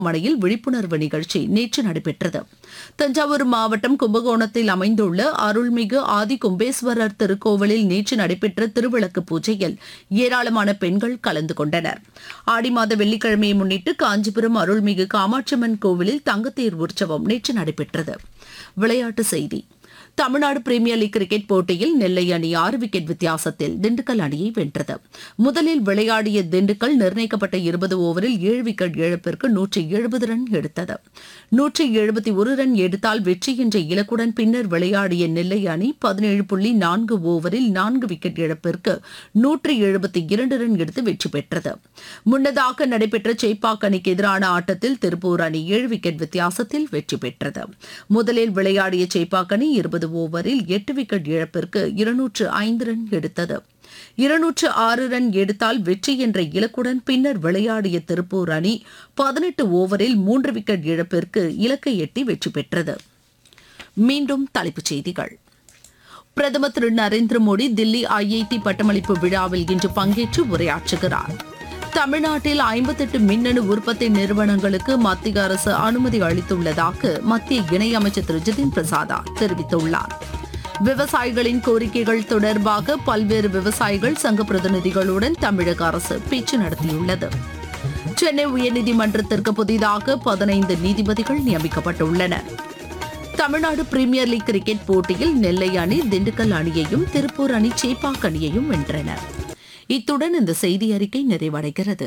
மனையில் விழிப்புணர்வு நிகழ்ச்சி நேற்று நடைபெற்றது. தஞ்சாவூர் மாவட்டம் கும்பகோணத்தில் அமைந்துள்ள அருள்மிகு ஆதி கும்பேஸ்வரர் திருக்கோவிலில் நேற்று நடைபெற்ற திருவிளக்கு பூஜையில் ஏராளமான பெண்கள் கலந்து கொண்டனர். ஆடி மாத வெள்ளிக்கிழமையை முன்னிட்டு காஞ்சிபுரம் அருள்மிகு காமாட்சியம்மன் கோவிலில் தங்கத்தேர் உற்சவம் நேற்று நடைபெற்றது. விளையாட்டுச் செய்தி. தமிழ்நாடு பிரீமியர் லீக் கிரிக்கெட் போட்டியில் நெல்லை அணி 6 விக்கெட் வித்தியாசத்தில் திண்டுக்கல் அணியை வென்றது. முதலில் விளையாடிய திண்டுக்கல் நிர்ணயிக்கப்பட்ட 20 ஓவரில் 7 விக்கெட் இழப்பிற்கு 170 ரன் எடுத்தது. 171 ரன் எடுத்தால் வெற்றி என்ற இலக்குடன் பின்னர் விளையாடிய நெல்லை அணி 17.4 ஓவரில் 4 விக்கெட் இழப்பிற்கு 172 ரன் எடுத்து வெற்றி பெற்றது. முன்னதாக நடைபெற்ற சேப்பாக் அணிக்கு எதிரான ஆட்டத்தில் திருப்பூர் அணி 7 விக்கெட் வித்தியாசத்தில் வெற்றி பெற்றது. முதலில் விளையாடிய சேப்பாக் அணி 20 ஓவரில் 8 விக்கெட் இழப்பிற்கு 205 ரன் எடுத்தது. 206 ரன் எடுத்தால் வெற்றி என்ற இலக்குடன் பின்னர் விளையாடிய திருப்பூர் அணி 18 ஓவரில் 3 விக்கெட் இழப்பிற்கு இலக்கை எட்டி வெற்றி பெற்றது. மீண்டும் தலைப்புச் செய்திகள். பிரதமர் திரு நரேந்திர மோடி தில்லி IIT பட்டமளிப்பு விழாவில் இன்று பங்கேற்று உரையாற்றுகிறார். தமிழ்நாட்டில் 58 மின்னணு உற்பத்தி நிறுவனங்களுக்கு மத்திய அரசு அனுமதி அளித்துள்ளதாக மத்திய இணையமைச்சர் திரு ஜிதின் பிரசாதா தெரிவித்துள்ளார். விவசாயிகளின் கோரிக்கைகள் தொடர்பாக பல்வேறு விவசாயிகள் சங்க பிரதிநிதிகளுடன் தமிழக அரசு பேச்சு நடத்தியுள்ளது. சென்னை உயர்நீதிமன்றத்திற்கு புதிதாக 15 நீதிபதிகள் நியமிக்கப்பட்டுள்ளனர். தமிழ்நாடு பிரீமியர் லீக் கிரிக்கெட் போட்டியில் நெல்லை அணி திண்டுக்கல் அணியையும் திருப்பூர் அணி சேப்பாக் அணியையும் வென்றன. இத்துடன் இந்த செய்தி அறிக்கை நிறைவடைகிறது.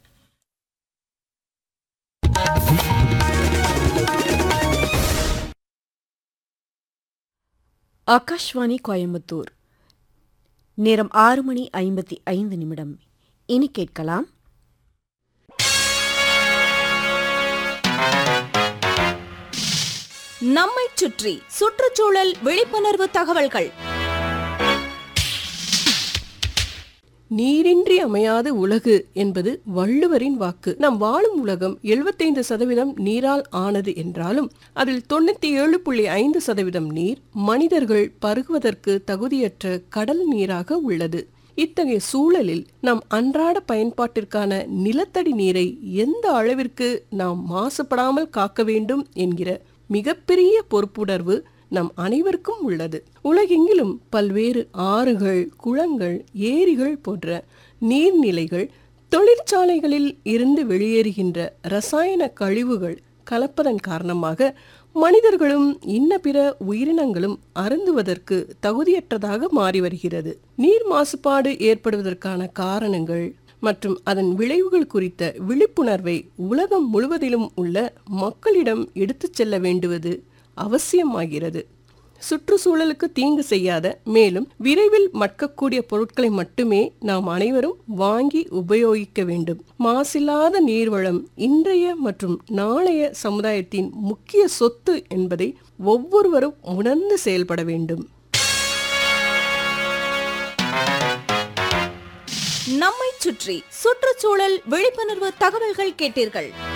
ஆகாஷ்வாணி கோயம்புத்தூர். நேரம் 6:55. இனி கேட்கலாம் நம்மைச் சுற்றி சுற்றுச்சூழல் விழிப்புணர்வு தகவல்கள். நீரின்றி அமையாத உலகு என்பது வள்ளுவரின் வாக்கு. நாம் வாழும் உலகம் 75% நீரால் ஆனது என்றாலும் அதில் 97.5% நீர் மனிதர்கள் பருகுவதற்கு தகுதியற்ற கடல் நீராக உள்ளது. இத்தகைய சூழலில் நாம் அன்றாட பயன்பாட்டிற்கான நிலத்தடி நீரை எந்த அளவிற்கு நாம் மாசுபடாமல் காக்க வேண்டும் என்கிற மிகப்பெரிய பொறுப்புணர்வு நம் அனைவருக்கும் உள்ளது. உலகெங்கிலும் பல்வேறு ஆறுகள், குளங்கள், ஏரிகள் போன்ற நீர்நிலைகள் தொழிற்சாலைகளில் இருந்து வெளியேறுகின்ற ரசாயன கழிவுகள் கலப்பதன் காரணமாக மனிதர்களும் இன்ன பிற உயிரினங்களும் அருந்துவதற்கு தகுதியற்றதாக மாறி வருகிறது. நீர் மாசுபாடு ஏற்படுவதற்கான காரணங்கள் மற்றும் அதன் விளைவுகள் குறித்த விழிப்புணர்வை உலகம் முழுவதிலும் உள்ள மக்களிடம் எடுத்துச் செல்ல வேண்டுவது அவசியமாகிறது. சுற்றுச்சூழலுக்கு தீங்கு செய்யாத மேலும் விரைவில் மட்கக்கூடிய பொருட்களை மட்டுமே நாம் அனைவரும் வாங்கி உபயோகிக்க வேண்டும். மாசில்லாத நீர்வளம் இன்றைய மற்றும் நாளைய சமுதாயத்தின் முக்கிய சொத்து என்பதை ஒவ்வொருவரும் உணர்ந்து செயல்பட வேண்டும். நம்மைச் சுற்றி சுற்றுச்சூழல் விழிப்புணர்வு தகவல்கள் கேட்டீர்கள்.